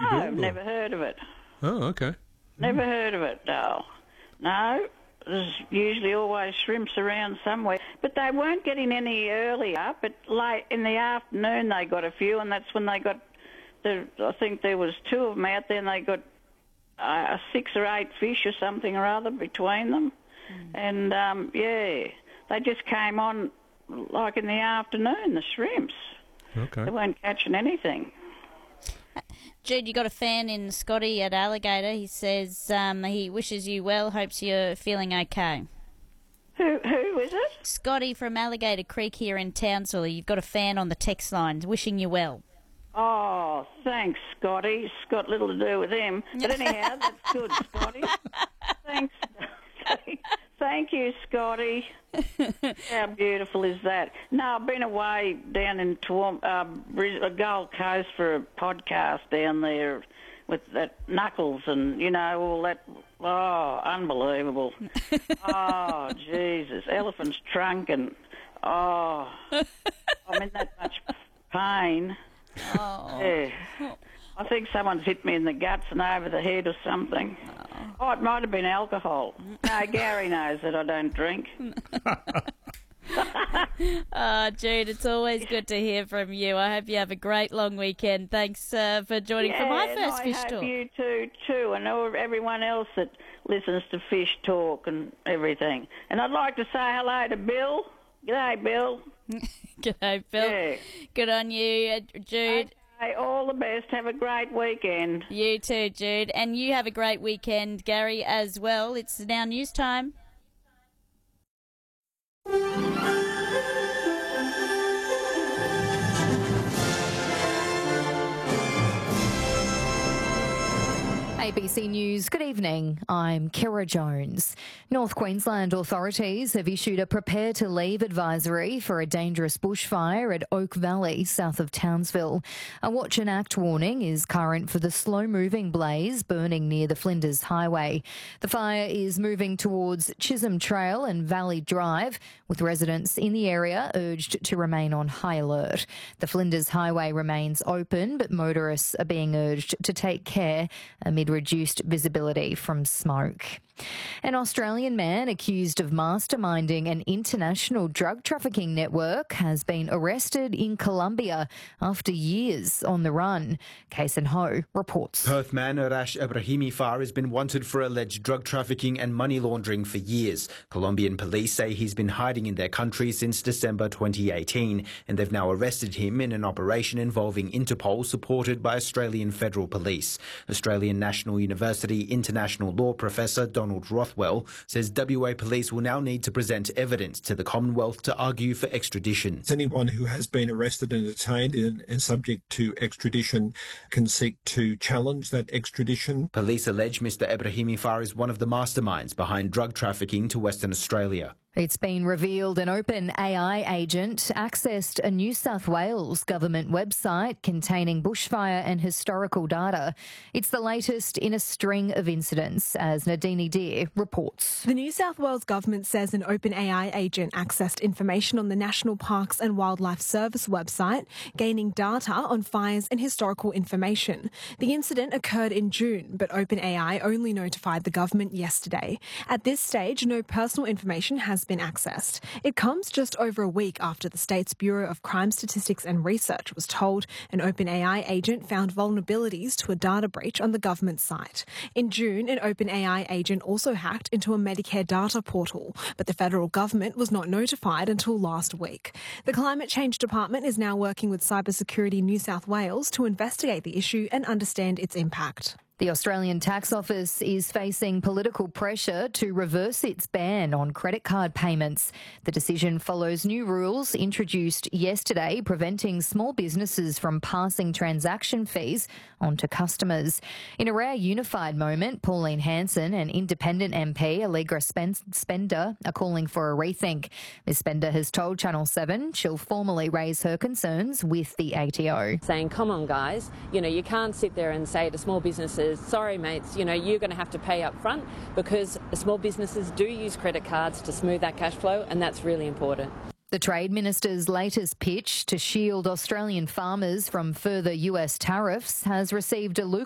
No, called? I've never heard of it. Oh, okay. Never heard of it, no. No, there's usually always shrimps around somewhere. But they weren't getting any earlier, but late in the afternoon they got a few, and that's when they got, I think there was 2 of them out there, and they got 6 or 8 fish or something or other between them. And, yeah, they just came on like in the afternoon, the shrimps. Okay. They weren't catching anything. Jude, you got a fan in Scotty at Alligator. He says he wishes you well, hopes you're feeling okay. Who is it? Scotty from Alligator Creek here in Townsville. You've got a fan on the text line wishing you well. Oh, thanks, Scotty. It's got little to do with him. But anyhow, that's good, Scotty. Thanks. Thank you, Scotty. How beautiful is that? No, I've been away down in Gold Coast for a podcast down there with that Knuckles and, you know, all that. Oh, unbelievable. Oh, Jesus. Elephant's trunk and, oh, I'm in that much pain. Oh. Yeah. I think someone's hit me in the guts and over the head or something. Oh, it might have been alcohol. No, Gary knows that I don't drink. Jude, it's always good to hear from you. I hope you have a great long weekend. Thanks for joining for my first Fish Talk. I hope you too, and everyone else that listens to Fish Talk and everything. And I'd like to say hello to Bill. G'day, Bill. G'day, Bill. Yeah. Good on you, Jude. Okay, all the best. Have a great weekend. You too, Jude. And you have a great weekend, Gary, as well. It's now news time. ABC News, good evening. I'm Kira Jones. North Queensland authorities have issued a prepare to leave advisory for a dangerous bushfire at Oak Valley, south of Townsville. A watch and act warning is current for the slow-moving blaze burning near the Flinders Highway. The fire is moving towards Chisholm Trail and Valley Drive, with residents in the area urged to remain on high alert. The Flinders Highway remains open, but motorists are being urged to take care amid reduced visibility from smoke. An Australian man accused of masterminding an international drug trafficking network has been arrested in Colombia after years on the run. Case and Ho reports. Perth man Arash Ibrahimi Far has been wanted for alleged drug trafficking and money laundering for years. Colombian police say he's been hiding in their country since December 2018, and they've now arrested him in an operation involving Interpol supported by Australian Federal Police. Australian National University international law professor Donald Rothwell says WA police will now need to present evidence to the Commonwealth to argue for extradition. Anyone who has been arrested and detained and subject to extradition can seek to challenge that extradition. Police allege Mr Ibrahimi Far is one of the masterminds behind drug trafficking to Western Australia. It's been revealed an open AI agent accessed a New South Wales government website containing bushfire and historical data. It's the latest in a string of incidents, as Nadini Deer reports. The New South Wales government says an open AI agent accessed information on the National Parks and Wildlife Service website, gaining data on fires and historical information. The incident occurred in June, but OpenAI only notified the government yesterday. At this stage, no personal information has been accessed. It comes just over a week after the state's Bureau of Crime Statistics and Research was told an OpenAI agent found vulnerabilities to a data breach on the government site. In June, an OpenAI agent also hacked into a Medicare data portal, but the federal government was not notified until last week. The Climate Change Department is now working with Cybersecurity New South Wales to investigate the issue and understand its impact. The Australian Tax Office is facing political pressure to reverse its ban on credit card payments. The decision follows new rules introduced yesterday preventing small businesses from passing transaction fees on to customers. In a rare unified moment, Pauline Hanson and independent MP Allegra Spender are calling for a rethink. Ms Spender has told Channel 7 she'll formally raise her concerns with the ATO. Saying, come on guys, you can't sit there and say to small businesses, sorry mates, you're going to have to pay up front, because small businesses do use credit cards to smooth that cash flow, and that's really important. The Trade Minister's latest pitch to shield Australian farmers from further US tariffs has received a